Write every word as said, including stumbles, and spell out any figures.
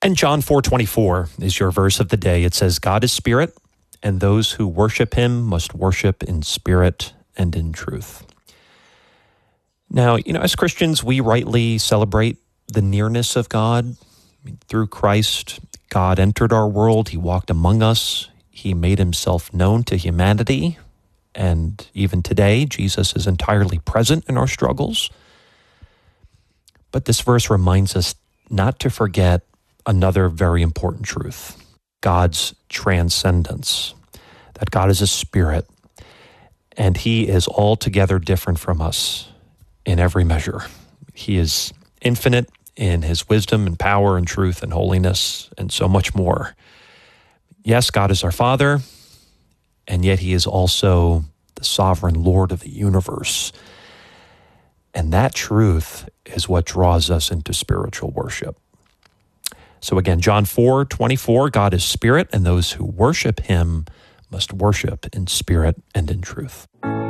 And John four twenty-four is your verse of the day. It says, God is spirit, and those who worship him must worship in spirit and in truth. Now, you know, as Christians, we rightly celebrate the nearness of God. I mean, through Christ, God entered our world. He walked among us. He made himself known to humanity. And even today, Jesus is entirely present in our struggles. But this verse reminds us not to forget another very important truth: God's transcendence, that God is a spirit, and he is altogether different from us in every measure. He is infinite in his wisdom and power and truth and holiness and so much more. Yes, God is our Father, and yet he is also the sovereign Lord of the universe. And that truth is what draws us into spiritual worship. So again, John four twenty-four, God is spirit, and those who worship him must worship in spirit and in truth.